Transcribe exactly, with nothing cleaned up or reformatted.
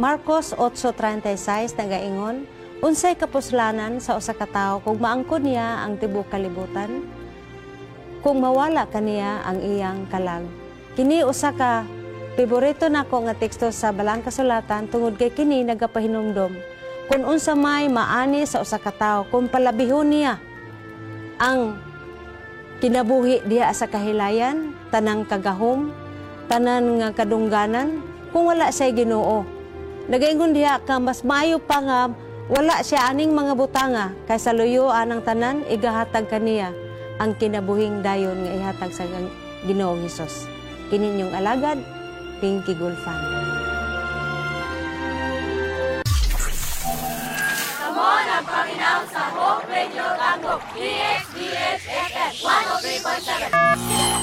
Marcos eight thirty-six nagaingon, unsay kapuslanan sa usa ka tawo kung maangkon niya ang tibuok kalibutan, kung mawala kaniya ang iyang kalag. Kini usa ka paborito nako nga teksto sa Balang Kasulatan tungod kay kini nagapahinumdom kung unsa may maani sa usa ka tawo kung palabihon niya ang kinabuhi diha sa kahilayan, tanang kagahom, tanan nga kadungganan, kung wala siya Ginoo. Nagaingon diha ka mas maayo pa nga wala siya aning mga butanga kaysa luyuan ang tanan igahatag kaniya ang kinabuhing dayon nga ihatag sa Ginoong Hesus. Kini inyong alagad, Pinky Gulfan. Kamon ang paminaw sa Hope Radio Tanggok, D X D H F M one oh three point seven.